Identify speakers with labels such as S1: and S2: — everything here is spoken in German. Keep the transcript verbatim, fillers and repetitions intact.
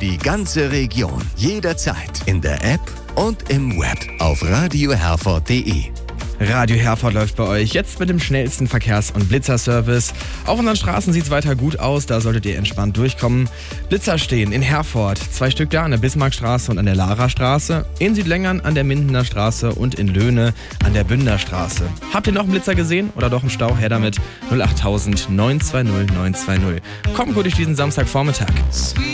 S1: die ganze Region. Jederzeit in der App und im Web auf radio herford punkt de.
S2: Radio Herford läuft bei euch jetzt mit dem schnellsten Verkehrs- und Blitzerservice. Auf unseren Straßen sieht es weiter gut aus, da solltet ihr entspannt durchkommen. Blitzer stehen in Herford, zwei Stück da an der Bismarckstraße und an der Larastraße, in Südlängern an der Mindener Straße und in Löhne an der Bünderstraße. Habt ihr noch einen Blitzer gesehen oder doch einen Stau? Her damit null acht neun zwei null neun zwei null. Kommt gut durch diesen Samstagvormittag.